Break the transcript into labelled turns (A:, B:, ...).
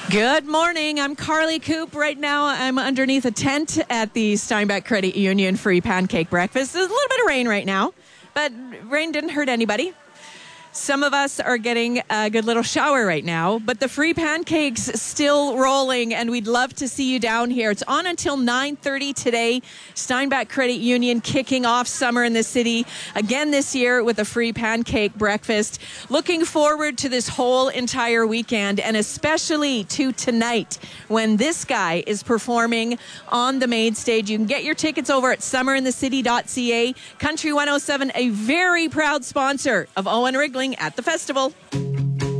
A: Good morning. I'm Carly Coop. Right now, I'm underneath a tent at the Steinbach Credit Union free pancake breakfast. There's a little bit of rain right now, but rain didn't hurt anybody. Some of us are getting a good little shower right now, but the free pancakes still rolling, and we'd love to see you down here. It's on until 9:30 today. Steinbach Credit Union kicking off summer in the city again this year with a free pancake breakfast. Looking forward to this whole entire weekend, and especially to tonight when this guy is performing on the main stage. You can get your tickets over at summerinthecity.ca. Country 107, a very proud sponsor of Owen Wriggling at the festival.